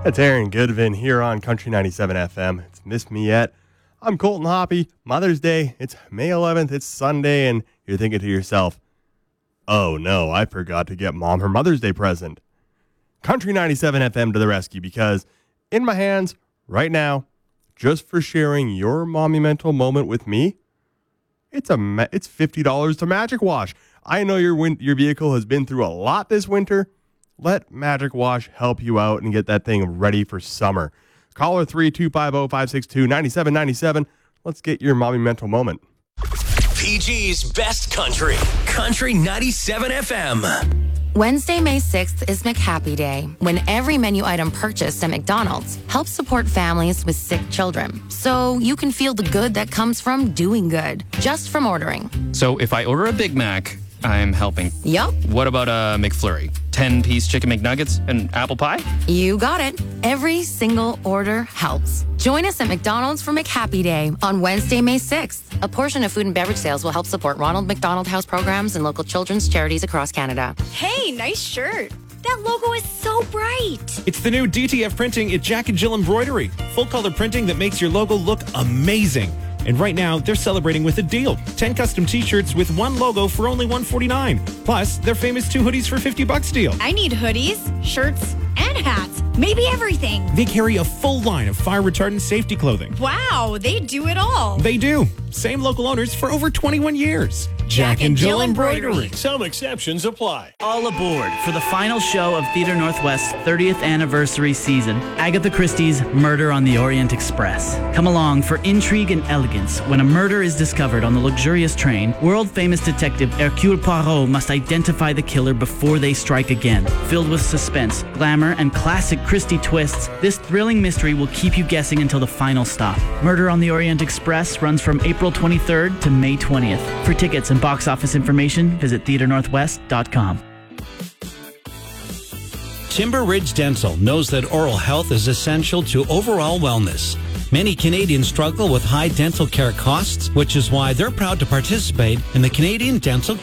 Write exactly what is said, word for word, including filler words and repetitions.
It's Aaron Goodvin here on Country ninety-seven F M. It's Miss Me Yet. I'm Colton Hoppy. Mother's Day. It's May eleventh. It's Sunday, and you're thinking to yourself, oh no, I forgot to get Mom her Mother's Day present. Country ninety-seven F M to the rescue, because in my hands right now, just for sharing your monumental moment with me, it's a ma- it's fifty dollars to Magic Wash. I know your win- your vehicle has been through a lot this winter. Let Magic Wash help you out and get that thing ready for summer. Caller three two five zero, five six two, nine seven nine seven. Let's get your monumental moment. P G's Best Country. Country ninety-seven F M. Wednesday, May sixth is McHappy Day, when every menu item purchased at McDonald's helps support families with sick children. So you can feel the good that comes from doing good, just from ordering. So if I order a Big Mac, I'm helping. Yup. What about a McFlurry? ten-piece chicken McNuggets and apple pie? You got it. Every single order helps. Join us at McDonald's for McHappy Day on Wednesday, May sixth. A portion of food and beverage sales will help support Ronald McDonald House programs and local children's charities across Canada. Hey, nice shirt. That logo is so bright. It's the new D T F printing at Jack and Jill Embroidery. Full color printing that makes your logo look amazing. And right now, they're celebrating with a deal. ten custom t-shirts with one logo for only one forty-nine. Plus, their famous two hoodies for fifty bucks deal. I need hoodies, shirts, and hats. Maybe everything. They carry a full line of fire retardant safety clothing. Wow, they do it all. They do. Same local owners for over twenty-one years. Jack, Jack and Jill, Jill Embroidery. Embroidery. Some exceptions apply. All aboard for the final show of Theatre Northwest's thirtieth anniversary season, Agatha Christie's Murder on the Orient Express. Come along for intrigue and elegance. When a murder is discovered on the luxurious train, world-famous detective Hercule Poirot must identify the killer before they strike again. Filled with suspense, glamour, and classic Christie twists, this thrilling mystery will keep you guessing until the final stop. Murder on the Orient Express runs from April twenty-third to May twentieth. For tickets and box office information, visit theatre northwest dot com. Timber Ridge Dental knows that oral health is essential to overall wellness. Many Canadians struggle with high dental care costs, which is why they're proud to participate in the Canadian Dental